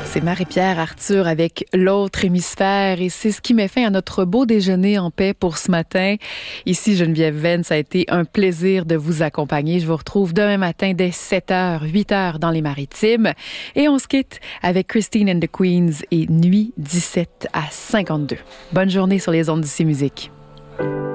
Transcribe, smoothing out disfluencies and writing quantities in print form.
C'est Marie-Pierre Arthur avec l'autre hémisphère et c'est ce qui met fin à notre beau déjeuner en paix pour ce matin. Ici Geneviève Venn, ça a été un plaisir de vous accompagner. Je vous retrouve demain matin dès 7h, 8h dans les Maritimes et on se quitte avec Christine and the Queens et Nuit 17 à 52. Bonne journée sur les ondes d'ici Musique.